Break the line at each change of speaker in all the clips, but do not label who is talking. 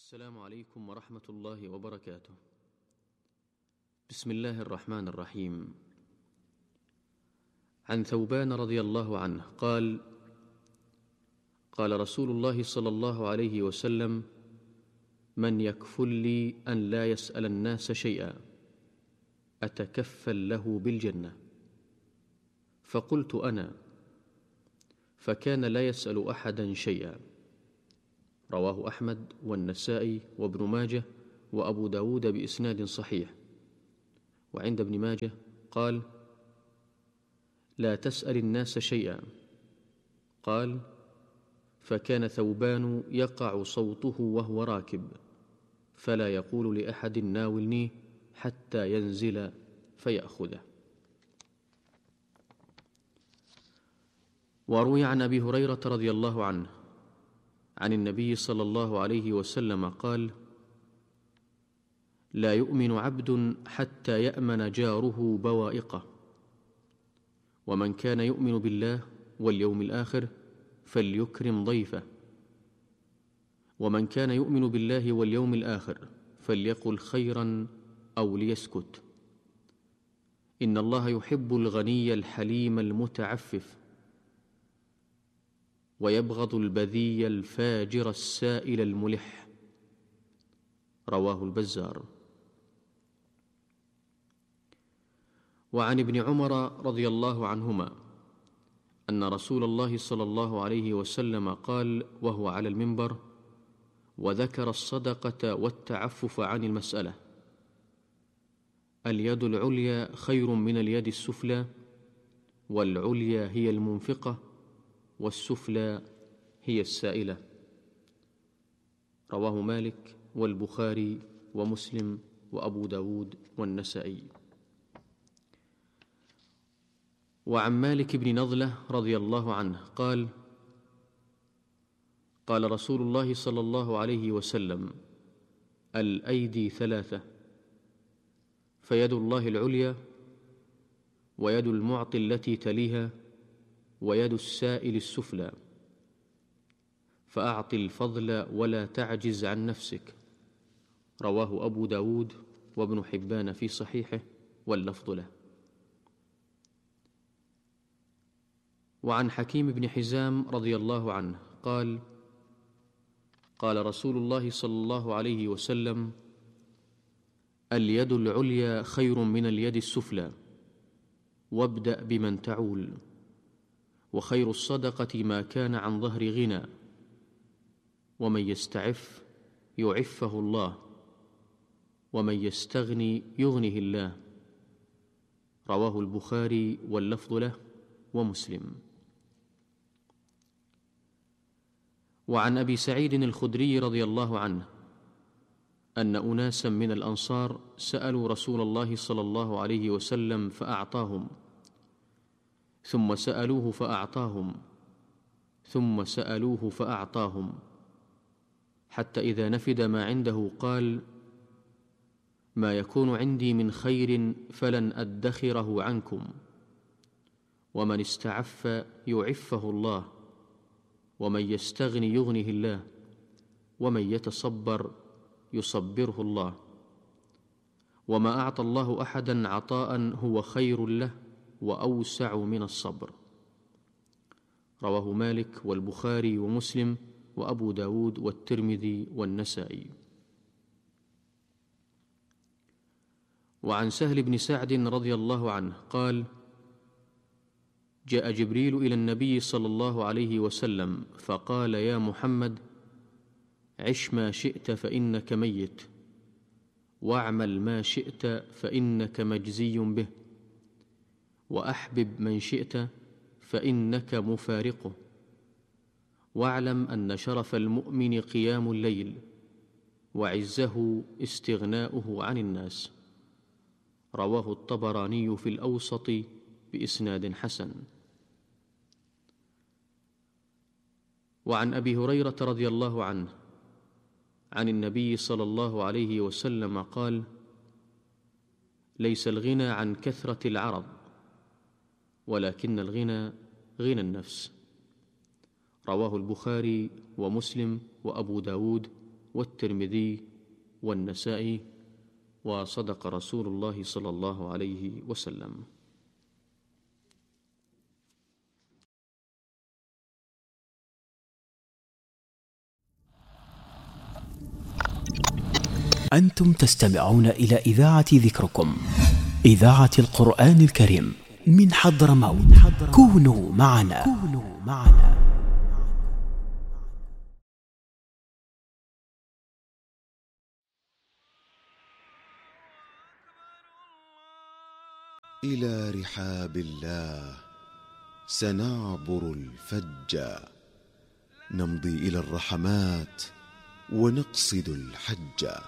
السلام عليكم ورحمة الله وبركاته. بسم الله الرحمن الرحيم. عن ثوبان رضي الله عنه قال: قال رسول الله صلى الله عليه وسلم: من يكفل لي أن لا يسأل الناس شيئا أتكفل له بالجنة. فقلت أنا، فكان لا يسأل أحدا شيئا. رواه أحمد والنسائي وابن ماجه وأبو داود بإسناد صحيح. وعند ابن ماجه قال: لا تسأل الناس شيئا. قال: فكان ثوبان يقع صوته وهو راكب، فلا يقول لأحد ناولني حتى ينزل فيأخذه. وروي عن أبي هريرة رضي الله عنه عن النبي صلى الله عليه وسلم قال: لا يؤمن عبد حتى يأمن جاره بوائقه. ومن كان يؤمن بالله واليوم الآخر فليكرم ضيفه. ومن كان يؤمن بالله واليوم الآخر فليقل خيرا أو ليسكت. إن الله يحب الغني الحليم المتعفف، ويبغض البذي الفاجر السائل الملح. رواه البزار. وعن ابن عمر رضي الله عنهما أن رسول الله صلى الله عليه وسلم قال وهو على المنبر وذكر الصدقة والتعفف عن المسألة: اليد العليا خير من اليد السفلى، والعليا هي المنفقة، والسفلى هي السائلة. رواه مالك والبخاري ومسلم وأبو داود والنسائي. وعن مالك بن نضلة رضي الله عنه قال: قال رسول الله صلى الله عليه وسلم: الأيدي ثلاثة، فيد الله العليا، ويد المعطي التي تليها، ويد السائل السفلى. فأعط الفضل ولا تعجز عن نفسك. رواه أبو داود وابن حبان في صحيحه واللفظ له. وعن حكيم بن حزام رضي الله عنه قال: قال رسول الله صلى الله عليه وسلم: اليد العليا خير من اليد السفلى، وابدأ بمن تعول. وخير الصدقة ما كان عن ظهر غنى، ومن يستعف يعفه الله، ومن يستغني يغنه الله. رواه البخاري واللفظ له ومسلم. وعن أبي سعيد الخدري رضي الله عنه أن أناسا من الأنصار سألوا رسول الله صلى الله عليه وسلم فأعطاهم، ثم سألوه فأعطاهم، ثم سألوه فأعطاهم، حتى إذا نفد ما عنده قال: ما يكون عندي من خير فلن أدخره عنكم. ومن استعف يعفه الله، ومن يستغني يغنه الله، ومن يتصبر يصبره الله. وما أعطى الله أحدا عطاء هو خير له وأوسع من الصبر. رواه مالك والبخاري ومسلم وأبو داود والترمذي والنسائي. وعن سهل بن سعد رضي الله عنه قال: جاء جبريل إلى النبي صلى الله عليه وسلم فقال: يا محمد، عش ما شئت فإنك ميت، واعمل ما شئت فإنك مجزي به، وأحبب من شئت فإنك مفارقه، واعلم أن شرف المؤمن قيام الليل، وعزه استغناؤه عن الناس. رواه الطبراني في الأوسط بإسناد حسن. وعن أبي هريرة رضي الله عنه عن النبي صلى الله عليه وسلم قال: ليس الغنى عن كثرة العرض، ولكن الغنى غنى النفس. رواه البخاري ومسلم وأبو داود والترمذي والنسائي، وصدق رسول الله صلى الله عليه وسلم.
أنتم تستمعون إلى إذاعة ذكركم، إذاعة القرآن الكريم من حضرموت. كونوا معنا.
إلى رحاب الله سنعبر الفجا، نمضي إلى الرحمات ونقصد الحجا.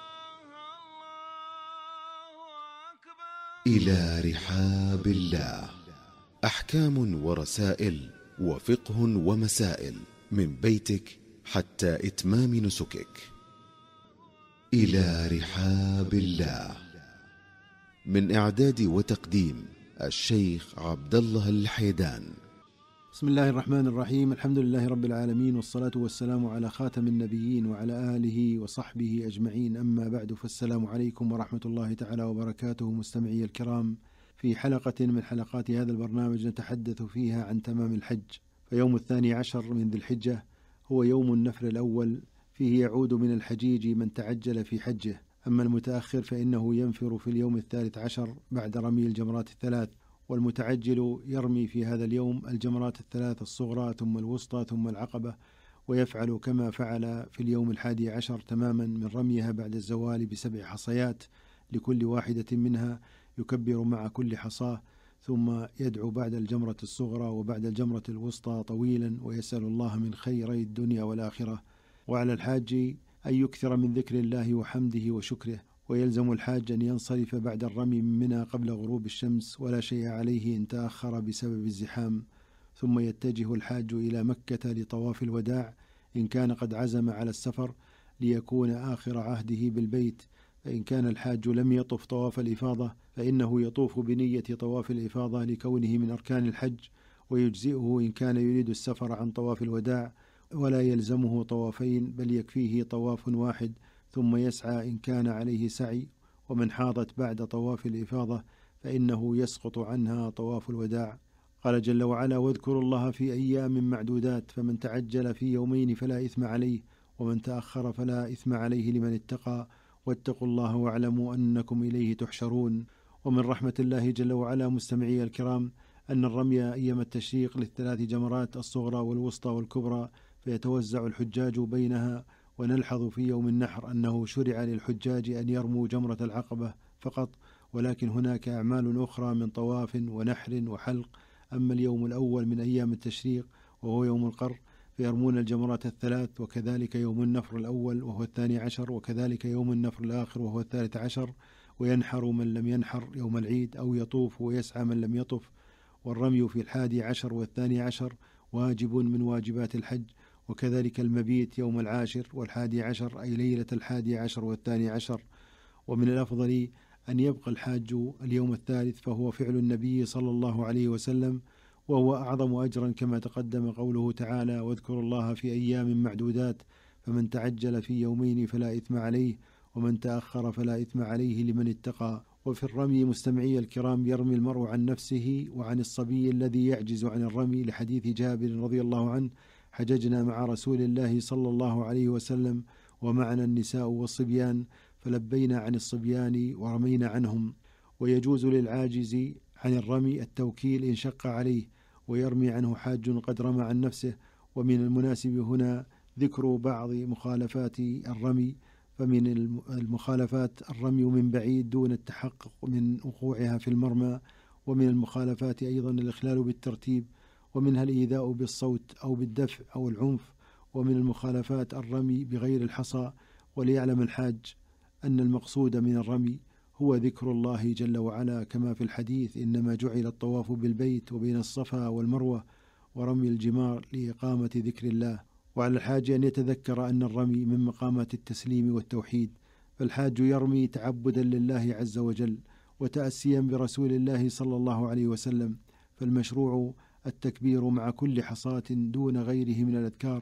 إلى رحاب الله، أحكام ورسائل وفقه ومسائل من بيتك حتى إتمام نسكك. إلى رحاب الله، من إعداد وتقديم الشيخ عبد الله الحيدان.
بسم الله الرحمن الرحيم، الحمد لله رب العالمين، والصلاة والسلام على خاتم النبيين وعلى آله وصحبه أجمعين، أما بعد، فالسلام عليكم ورحمة الله تعالى وبركاته. مستمعي الكرام، في حلقة من حلقات هذا البرنامج نتحدث فيها عن تمام الحج. فيوم 12 من ذي الحجة هو يوم النفر الأول، فيه يعود من الحجيج من تعجل في حجه، أما المتأخر فإنه ينفر في اليوم 13 بعد رمي الجمرات الثلاث، والمتعجل يرمي في هذا اليوم الجمرات الثلاث الصغرى ثم الوسطى ثم العقبة، ويفعل كما فعل في اليوم 11 تماما من رميها بعد الزوال ب7 حصيات، لكل واحدة منها يكبر مع كل حصاه، ثم يدعو بعد الجمرة الصغرى وبعد الجمرة الوسطى طويلا، ويسأل الله من خيري الدنيا والآخرة. وعلى الحاج أن يكثر من ذكر الله وحمده وشكره، ويلزم الحاج أن ينصرف بعد الرمي من منى قبل غروب الشمس، ولا شيء عليه إن تأخر بسبب الزحام. ثم يتجه الحاج إلى مكة لطواف الوداع إن كان قد عزم على السفر ليكون آخر عهده بالبيت، فإن كان الحاج لم يطف طواف الإفاضة فإنه يطوف بنية طواف الإفاضة لكونه من أركان الحج، ويجزئه إن كان يريد السفر عن طواف الوداع، ولا يلزمه طوافين بل يكفيه طواف واحد، ثم يسعى إن كان عليه سعي. ومن حاضت بعد طواف الإفاضة فإنه يسقط عنها طواف الوداع. قال جل وعلا: واذكروا الله في أيام معدودات، فمن تعجل في يومين فلا إثم عليه، ومن تأخر فلا إثم عليه لمن اتقى، واتقوا الله واعلموا أنكم إليه تحشرون. ومن رحمة الله جل وعلا مستمعي الكرام أن الرمي أيام التشريق للثلاث جمرات الصغرى والوسطى والكبرى، فيتوزع الحجاج بينها. ونلحظ في يوم النحر أنه شرع للحجاج أن يرموا جمرة العقبة فقط، ولكن هناك أعمال أخرى من طواف ونحر وحلق. أما اليوم الأول من أيام التشريق وهو يوم القر فيرمون الجمرات الثلاث، وكذلك يوم النفر الأول وهو 12، وكذلك يوم النفر الآخر وهو 13، وينحر من لم ينحر يوم العيد، أو يطوف ويسعى من لم يطف. والرمي في 11 و12 واجب من واجبات الحج، وكذلك المبيت يوم 10 و11، أي ليلة 11 و12. ومن الأفضل أن يبقى الحاج اليوم الثالث، فهو فعل النبي صلى الله عليه وسلم، وهو أعظم أجرا كما تقدم قوله تعالى: واذكروا الله في أيام معدودات، فمن تعجل في يومين فلا إثم عليه، ومن تأخر فلا إثم عليه لمن اتقى. وفي الرمي مستمعي الكرام يرمي المرء عن نفسه وعن الصبي الذي يعجز عن الرمي، لحديث جابر رضي الله عنه: حججنا مع رسول الله صلى الله عليه وسلم ومعنا النساء والصبيان، فلبينا عن الصبيان ورمينا عنهم. ويجوز للعاجز عن الرمي التوكيل إن شق عليه، ويرمي عنه حاج قد رمى عن نفسه. ومن المناسب هنا ذكر بعض مخالفات الرمي، فمن المخالفات الرمي من بعيد دون التحقق من وقوعها في المرمى، ومن المخالفات أيضا الإخلال بالترتيب، ومنها الإيذاء بالصوت أو بالدفع أو العنف، ومن المخالفات الرمي بغير الحصى. وليعلم الحاج أن المقصود من الرمي هو ذكر الله جل وعلا، كما في الحديث: إنما جعل الطواف بالبيت وبين الصفا والمروة ورمي الجمار لإقامة ذكر الله. وعلى الحاج أن يتذكر أن الرمي من مقامات التسليم والتوحيد، فالحاج يرمي تعبدا لله عز وجل وتأسيا برسول الله صلى الله عليه وسلم، فالمشروع التكبير مع كل حصاة دون غيره من الأذكار،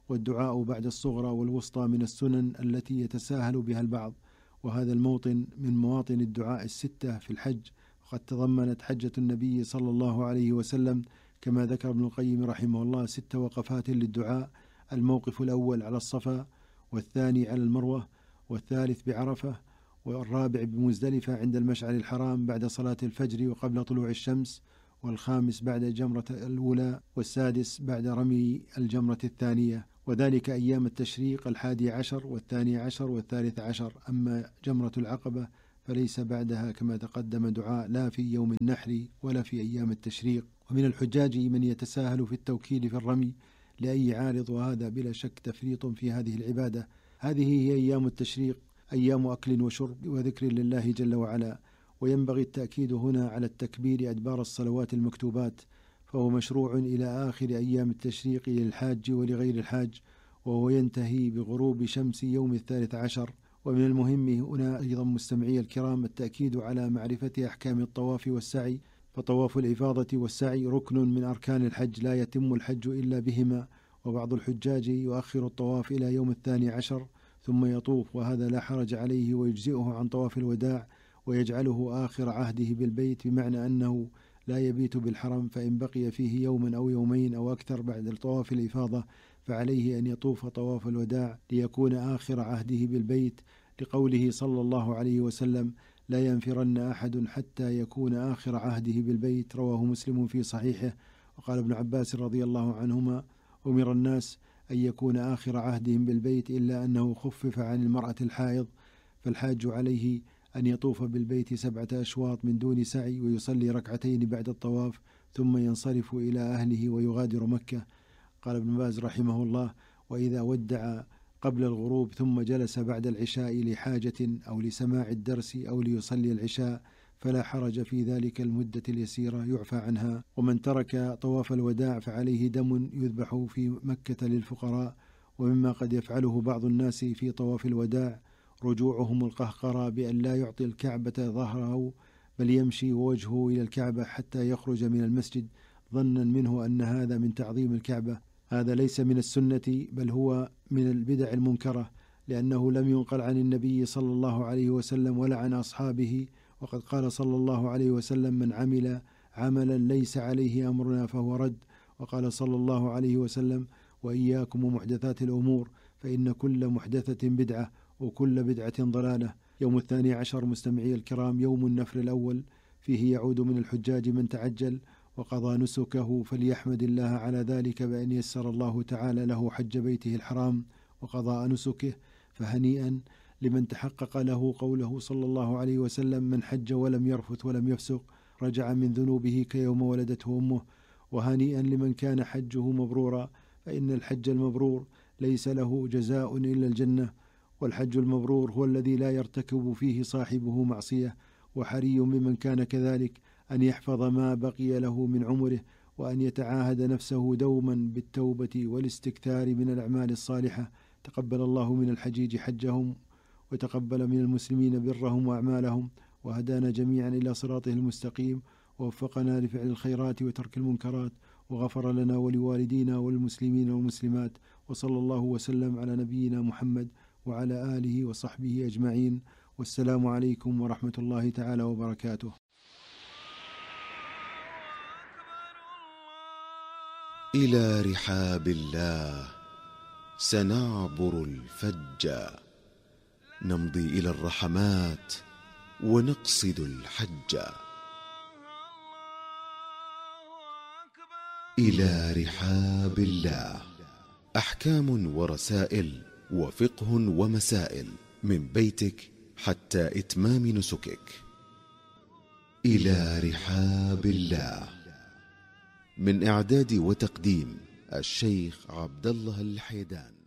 والدعاء بعد الصغرى والوسطى من السنن التي يتساهل بها البعض، وهذا الموطن من مواطن الدعاء الستة في الحج، وقد تضمنت حجة النبي صلى الله عليه وسلم كما ذكر ابن القيم رحمه الله 6 وقفات للدعاء: الموقف الأول على الصفا، والثاني على المروة، والثالث بعرفة، والرابع بمزدلفة عند المشعر الحرام بعد صلاة الفجر وقبل طلوع الشمس، والخامس بعد الجمرة الأولى، والسادس بعد رمي الجمرة الثانية، وذلك أيام التشريق 11 و12 و13. أما جمرة العقبة فليس بعدها كما تقدم دعاء لا في يوم النحر ولا في أيام التشريق. ومن الحجاج من يتساهل في التوكيل في الرمي لأي عارض، وهذا بلا شك تفريط في هذه العبادة. هذه هي أيام التشريق، أيام أكل وشرب وذكر لله جل وعلا، وينبغي التأكيد هنا على التكبير أدبار الصلوات المكتوبات، فهو مشروع إلى آخر أيام التشريق للحاج ولغير الحاج، وهو ينتهي بغروب شمس يوم 13. ومن المهم هنا أيضا مستمعي الكرام التأكيد على معرفة أحكام الطواف والسعي، فطواف الإفاضة والسعي ركن من أركان الحج، لا يتم الحج إلا بهما، وبعض الحجاج يؤخر الطواف إلى يوم 12 ثم يطوف، وهذا لا حرج عليه ويجزئه عن طواف الوداع، ويجعله آخر عهده بالبيت، بمعنى أنه لا يبيت بالحرم، فإن بقي فيه يوما أو يومين أو أكثر بعد طواف الإفاضة فعليه أن يطوف طواف الوداع ليكون آخر عهده بالبيت، لقوله صلى الله عليه وسلم: لا ينفرن أحد حتى يكون آخر عهده بالبيت، رواه مسلم في صحيحه. وقال ابن عباس رضي الله عنهما: أمر الناس أن يكون آخر عهدهم بالبيت، إلا أنه خفف عن المرأة الحائض، فالحاج عليه أن يطوف بالبيت 7 أشواط من دون سعي، ويصلي 2 ركعتين بعد الطواف، ثم ينصرف إلى أهله ويغادر مكة. قال ابن باز رحمه الله: وإذا ودع قبل الغروب ثم جلس بعد العشاء لحاجة أو لسماع الدرس أو ليصلي العشاء فلا حرج في ذلك المدة اليسيرة يعفى عنها. ومن ترك طواف الوداع فعليه دم يذبح في مكة للفقراء. ومما قد يفعله بعض الناس في طواف الوداع رجوعهم القهقرة بأن لا يعطي الكعبة ظهره، بل يمشي ووجهه إلى الكعبة حتى يخرج من المسجد، ظنا منه أن هذا من تعظيم الكعبة. هذا ليس من السنة، بل هو من البدع المنكرة، لأنه لم ينقل عن النبي صلى الله عليه وسلم ولا عن أصحابه. وقد قال صلى الله عليه وسلم: من عمل عملا ليس عليه أمرنا فهو رد. وقال صلى الله عليه وسلم: وإياكم ومحدثات الأمور، فإن كل محدثة بدعة وكل بدعة ضلالة. يوم 12 مستمعي الكرام يوم النفر الأول، فيه يعود من الحجاج من تعجل وقضى نسكه فليحمد الله على ذلك بأن يسر الله تعالى له حج بيته الحرام وقضاء نسكه، فهنيئا لمن تحقق له قوله صلى الله عليه وسلم: من حج ولم يرفث ولم يفسق رجع من ذنوبه كيوم ولدته أمه. وهنيئا لمن كان حجه مبرورا، فإن الحج المبرور ليس له جزاء إلا الجنة، والحج المبرور هو الذي لا يرتكب فيه صاحبه معصية. وحري بمن كان كذلك أن يحفظ ما بقي له من عمره، وأن يتعاهد نفسه دوما بالتوبة والاستكثار من الأعمال الصالحة. تقبل الله من الحجيج حجهم، وتقبل من المسلمين برهم وأعمالهم، وهدانا جميعا إلى صراطه المستقيم، ووفقنا لفعل الخيرات وترك المنكرات، وغفر لنا ولوالدينا والمسلمين والمسلمات. وصلى الله وسلم على نبينا محمد وعلى آله وصحبه أجمعين، والسلام عليكم ورحمة الله تعالى وبركاته.
إلى رحاب الله سنعبر الفج، نمضي إلى الرحمات ونقصد الحج. إلى رحاب الله، أحكام ورسائل وفقه ومسائل من بيتك حتى إتمام نسكك. إلى رحاب الله، من إعداد وتقديم الشيخ عبد الله الحيدان.